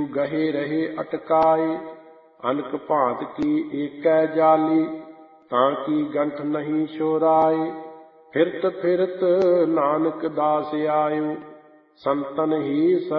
ਗਹੇ ਰਹੇ ਅਟਕਾਏ। ਅਨਕ ਭਾਂਤ ਕੀ ਏਕੈ ਜਾਲੀ, ਤਾਂ ਕੀ ਗੰਠ ਨਹੀਂ ਛੁਰਾਏ। ਫਿਰਤ ਫਿਰਤ ਨਾਨਕ ਦਾਸ ਆਇਓ, ਸੰਤਨ ਹੀ